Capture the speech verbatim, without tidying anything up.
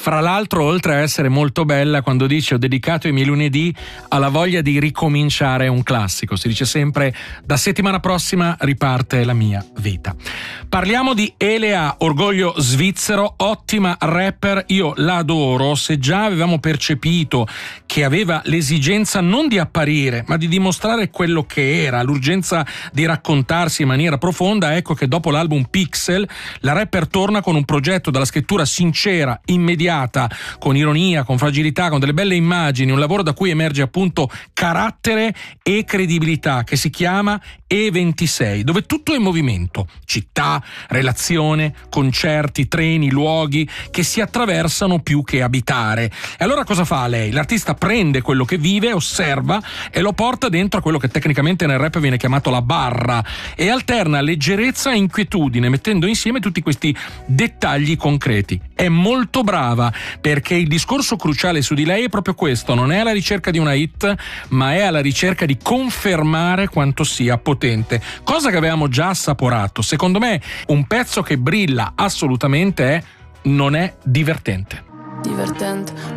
Fra l'altro, oltre a essere molto bella, quando dice ho dedicato i miei lunedì alla voglia di ricominciare un classico, si dice sempre da settimana prossima riparte la mia vita. Parliamo di Elea, orgoglio svizzero, ottima rapper, io la adoro. Se già avevamo percepito che aveva l'esigenza non di apparire ma di dimostrare quello che era, l'urgenza di raccontarsi in maniera profonda, ecco che dopo l'album Pixel la rapper torna con un progetto dalla scrittura sincera, immediata, con ironia, con fragilità, con delle belle immagini, un lavoro da cui emerge appunto carattere e credibilità, che si chiama E ventisei, dove tutto è in movimento, città, relazione, concerti, treni, luoghi che si attraversano più che abitare. E allora cosa fa lei? L'artista prende quello che vive, osserva e lo porta dentro a quello che tecnicamente nel rap viene chiamato la barra e alterna leggerezza e inquietudine, mettendo insieme tutti questi dettagli concreti. È molto brava, perché il discorso cruciale su di lei è proprio questo: non è alla ricerca di una hit, ma è alla ricerca di confermare quanto sia potente, cosa che avevamo già assaporato. Secondo me un pezzo che brilla assolutamente è Non è divertente. Divertente,